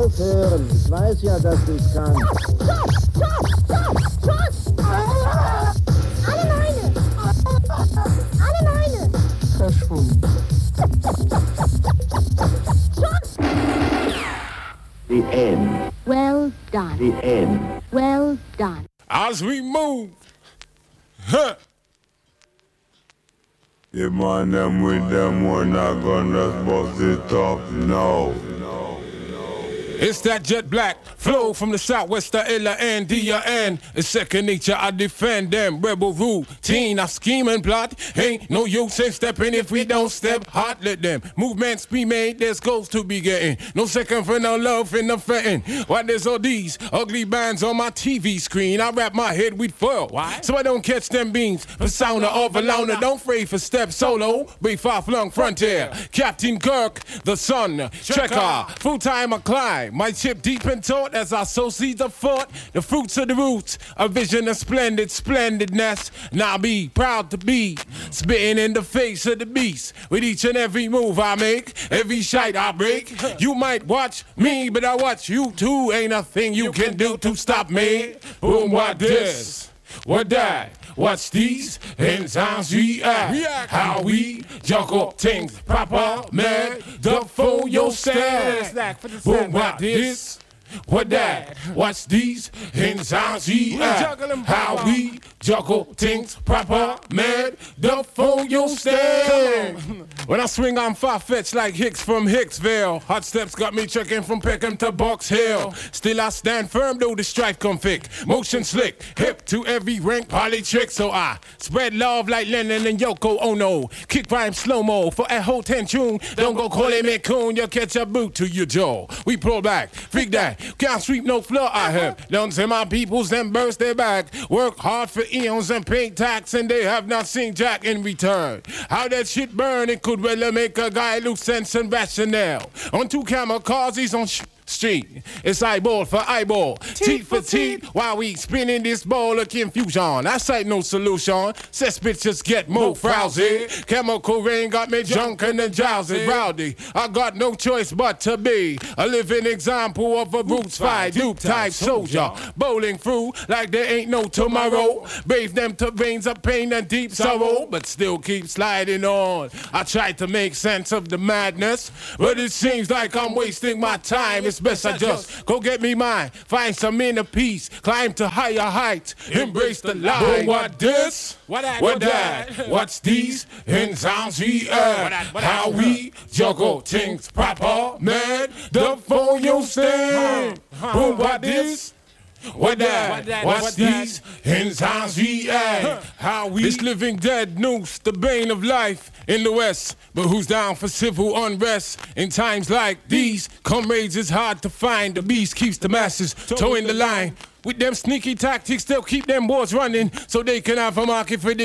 aufhören. Ich weiß ja, dass du es kannst. Schuss! Alle meine! Alle meine! Verschwunden. Schuss! The end. Well done. The end. Well done. As we move. Huh. You mind them with them, we're not gonna bust it up, no. It's that jet black flow from the southwest to L-A-N-D-A-N. It's second nature, I defend them. Rebel routine, I scheme and plot. Ain't no use in stepping if we don't step hot. Let them movements be made, there's goals to be getting. No second for no love in the fretting. Why there's all these ugly bands on my TV screen? I wrap my head with foil. Why? So I don't catch them beams. Persona of a loner, don't fray for step solo. Be far-flung frontier. Captain Kirk, the sun, Trekker, full-time I climb. My chip deep in thought as I sow seeds of thought. The fruits of the roots, a vision of splendid splendidness. Now be proud to be spitting in the face of the beast. With each and every move I make, every shite I break. You might watch me, but I watch you too. Ain't a thing you can do to stop me. Boom, what this? What that? What's these? Enzymes react. How we juggle things proper, man. The for your stand. Boom, what this? What that? What's these? Enzymes react. How we juggle things proper, man. The for your stand. When I swing, I'm far-fetched like Hicks from Hicksville. Hot steps got me checking from Peckham to Box Hill. Still I stand firm though the strife come thick. Motion slick, hip to every rank, poly trick. So I spread love like Lennon and Yoko Ono. Kick rhyme slow-mo for a whole 10 tune. Don't go calling me coon, you'll catch a boot to your jaw. We pull back, freak that. Can't sweep no floor I have. Don't say my peoples then burst their back. Work hard for eons and pay tax and they have not seen jack in return. How that shit burn, it could really make a guy lose sense and rationale. On 2 kamikazes on street, it's eyeball for eyeball, teeth for teeth, while we spinning this ball of confusion. I sight no solution, says bitches get more frowsy. Chemical rain got me drunk and drowsy, rowdy. I got no choice but to be a living example of a roots fight, dupe type soldier, bowling through like there ain't no tomorrow. Brave them to veins of pain and deep sorrow, but still keep sliding on. I try to make sense of the madness, but it seems like I'm wasting my time. It's best I just go get me mine, find some inner peace, climb to higher heights, embrace the light. Boom, what this? What that? What's these? Enzymes react. How we juggle things proper, man. The for your stand. Boom, what this? What that? What's these? Enzymes react. How we this living dead noose, the bane of life in the West. But who's down for civil unrest? In times like these, comrades is hard to find. The beast keeps the masses towing the line. With them sneaky tactics, they'll keep them wars running so they can have a market for the